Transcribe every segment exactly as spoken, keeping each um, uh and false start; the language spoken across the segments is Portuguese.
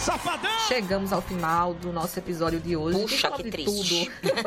Safadão! Chegamos ao final do nosso episódio de hoje. Puxa, que triste.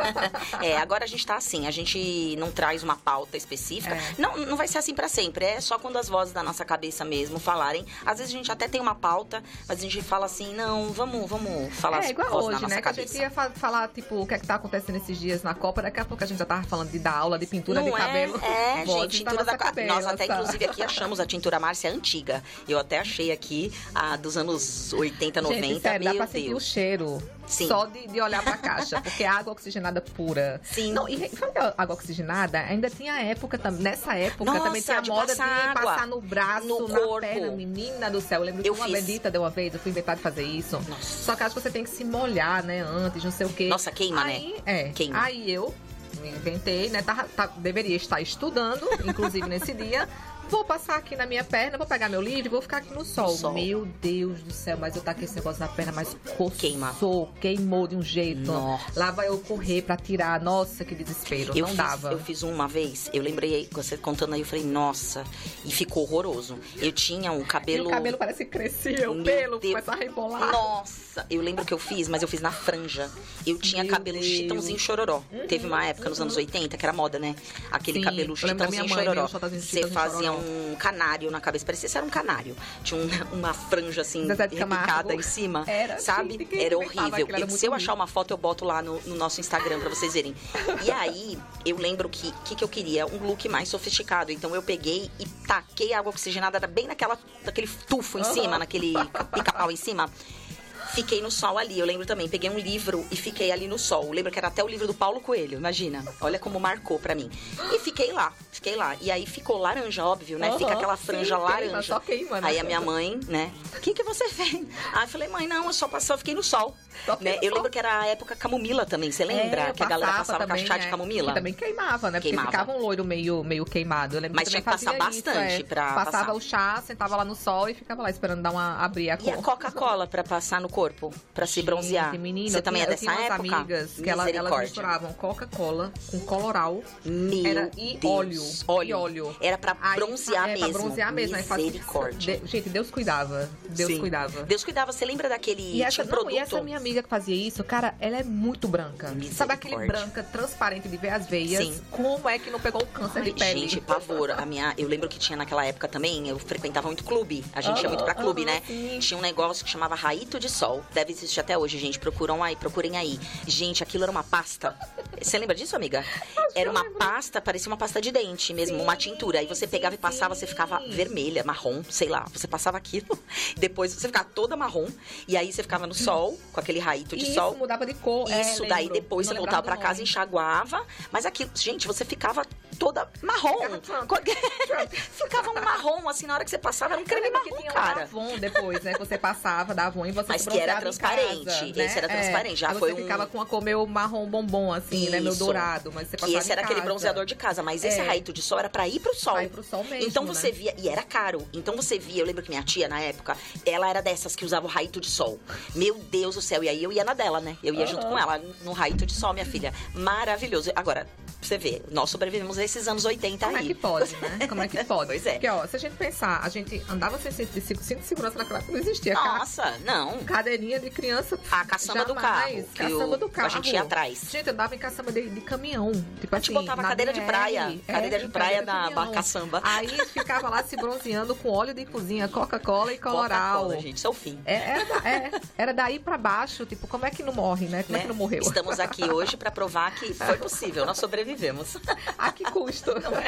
É, agora a gente tá assim, a gente não traz uma pauta específica. É. Não, não vai ser assim pra sempre, é só quando as vozes da nossa cabeça mesmo falarem. Às vezes a gente até tem uma pauta, mas a gente fala assim, não, vamos, vamos falar é, as igual vozes hoje, da nossa né? cabeça. Que a gente ia fa- falar, tipo, o que é que tá acontecendo esses dias na Copa. Daqui a pouco a gente já tava falando de dar aula de pintura não de cabelo. É, é gente, tintura da cabeça. Nós até, inclusive, aqui achamos a tintura Márcia antiga. Eu até achei aqui a dos anos oitenta, noventa. Gente, sério, meu dá pra sentir Deus. o cheiro. Sim. Só de, de olhar pra caixa, porque é água oxigenada pura. Sim. Não, e falando de água oxigenada, ainda tinha época também. Nessa época Nossa, também tinha a de moda passar de água passar no braço, no na corpo. perna. Menina do céu, eu lembro Eu que uma fiz. bendita de uma vez, eu fui inventar de fazer isso. Nossa. Só que acho que você tem que se molhar, né, antes, não sei o quê. Nossa, queima, aí, né? É. Queima. Aí eu me inventei, né, tava, tá, deveria estar estudando, inclusive nesse dia. Vou passar aqui na minha perna, vou pegar meu livro e vou ficar aqui no sol. No sol. Meu Deus do céu, mas eu taquei esse negócio na perna, mas coçou, Queima. queimou de um jeito. Nossa. Lá vai eu correr pra tirar. Nossa, que desespero. Eu não fiz, dava. Eu fiz uma vez, eu lembrei, você contando aí, eu falei, nossa, e ficou horroroso. Eu tinha um cabelo... E o cabelo parece que crescia, o Meu pelo Deus. começava a rebolar. Nossa, eu lembro que eu fiz, mas eu fiz na franja. Eu tinha Meu cabelo Deus. chitãozinho chororó. Uhum, Teve uma época nos uhum. anos oitenta, que era moda, né? Aquele Sim, cabelo eu lembro da minha chitãozinho mãe, chororó. meu chitãozinho, Você chitãozinho fazia chororó. um canário na cabeça, parecia que você era um canário. Tinha um- uma franja assim, Zezé de Camargo. repicada em cima, Era, sabe? gente, quem Era inventava horrível. aquilo? Era Eu- muito se eu ruim. achar uma foto, eu boto lá no, no nosso Instagram pra vocês verem. E aí, eu lembro que o que, que eu queria? Um look mais sofisticado. Então eu peguei e taquei água oxigenada, era bem naquela, naquele tufo em Uhum. cima, naquele pica-pau em cima. Fiquei no sol ali, eu lembro também, peguei um livro e fiquei ali no sol. Eu lembro que era até o livro do Paulo Coelho, imagina. Olha como marcou pra mim. E fiquei lá, fiquei lá. E aí ficou laranja, óbvio, né? Uhum, Fica aquela sim, franja queima, laranja. só queima, né? Aí a minha mãe, né? O que que você fez? Aí eu falei, mãe, não, eu só passei, eu fiquei no sol. Só fiquei Né? no Eu sol. lembro que era a época camomila também, você lembra? É, eu que a galera passava passava também, com chá de é. camomila. E também queimava, né? Porque Queimava. ficava um loiro meio, meio queimado. Eu lembro Mas que tinha também que passar fazia isso, bastante é. pra Passava passar. o chá, sentava lá no sol e ficava lá esperando dar uma, abrir a cor. E a Coca-Cola pra passar no corpo, pra se bronzear. Gente, menina, Você eu também tinha, é eu tinha dessa umas época? amigas que ela, elas Misericórdia. misturavam Coca-Cola com coloral. Meu Era e Deus. óleo. Óleo. E óleo. Era pra Aí, bronzear é, mesmo. Pra bronzear mesmo. Aí fazia- Misericórdia. De- gente, Deus cuidava. Deus Sim. cuidava. Deus cuidava. Você lembra daquele E essa, tinha um não, produto? e essa minha amiga que fazia isso, cara, ela é muito branca. Sabe aquele Misericórdia. branca transparente de ver as veias? Sim. Como é que não pegou o câncer de pele? Gente, pavor. A minha, eu lembro que tinha naquela época também, eu frequentava muito clube. A gente ia Aham, muito pra clube, aham, né? sim. Tinha um negócio que chamava Raito de Sol. Deve existir até hoje, gente. Procuram aí, procurem aí. Gente, aquilo era uma pasta. Você lembra disso, amiga? Era uma pasta, parecia uma pasta de dente mesmo, Sim, uma tintura. Aí você pegava e passava, você ficava vermelha, marrom, sei lá. Você passava aquilo, depois você ficava toda marrom. E aí você ficava no sol, com aquele raito de Isso, sol. mudava de cor. é, Isso, daí lembro. depois Não você voltava lembrava pra do casa, nome. enxaguava. Mas aquilo, gente, você ficava toda marrom. Ficava Trump. Co- Ficava um marrom, assim, na hora que você passava, era um Eu creme lembro que marrom, tinha um cara. Avon depois, né? Que você passava da Avon e você Mas se que era bronzeava em transparente, casa, esse era né? transparente, já Aí foi você um- ficava com a cor meio marrom bombom, assim, né? Meio Isso. dourado. Mas você Que passava esse em era aquele casa. bronzeador de casa, mas esse É. raito de sol era pra ir pro sol. Pra ir pro sol mesmo, Então você né? via, e era caro. Então você via, eu lembro que minha tia, na época, ela era dessas que usava o raito de sol. Meu Deus do céu, e aí eu ia na dela, né? Eu ia junto com ela, no raito de sol, minha filha. Maravilhoso. Agora, você vê, nós sobrevivemos a esses anos oitenta Como aí. é que pode, né? Como é que pode? Pois é. Porque, ó, se a gente pensar, a gente andava sem cinto de cinto de segurança naquela época, não existia. Ca- Nossa, não. Cadeirinha de criança. A caçamba do carro, jamais. que Caçamba o- do carro. a gente ia atrás. Gente, eu andava em caçamba de, de caminhão. Tipo A gente assim, botava na cadeira de B R, praia, cadeira de praia cadeira na caminhão. caçamba. Aí ficava lá se bronzeando com óleo de cozinha, Coca-Cola e coloral. Coca-Cola, gente, isso é o fim. É, era, da- é, era daí pra baixo, tipo, como é que não morre, né? Como é Né? que não morreu? Estamos aqui hoje pra provar que foi possível, nós sobrevivemos. A que custo?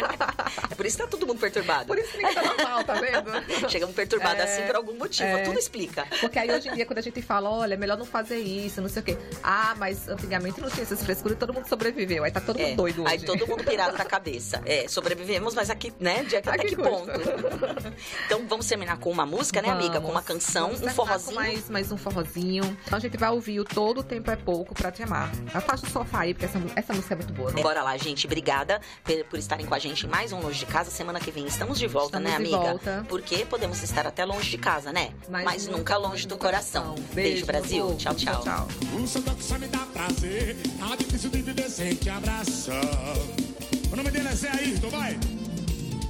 É por isso que tá todo mundo perturbado. Por isso que ninguém tá normal, tá vendo? Chegamos perturbados É, assim por algum motivo. é. Tudo explica. Porque aí hoje em dia, quando a gente fala, olha, é melhor não fazer isso, não sei o quê. Ah, mas antigamente não tinha essas frescuras e todo mundo sobreviveu. Aí tá todo mundo É, doido hoje. aí todo mundo pirado da cabeça. É, sobrevivemos, mas aqui, né, de até A que, que ponto? custo? Então vamos terminar com uma música, né, amiga? Com uma Vamos. canção, Vamos um terminar forrozinho. com Mais, mais um forrozinho. Então a gente vai ouvir o Todo o Tempo é Pouco pra Te Amar. Afasta o sofá aí, porque essa, essa música é muito boa. Né? Bora lá, gente. Obrigada por, por estarem com a gente em mais um Longe de Casa. Semana que vem estamos de volta, Estamos né, de amiga? volta. Porque podemos estar até longe de casa, né? Mas Mas, nunca longe do coração. Beijo, Brasil. amor. Tchau, tchau. Tchau. Um samba que só me dá prazer. Tá difícil de viver sem te abraçar. O nome dele é Zé Ayrton, vai.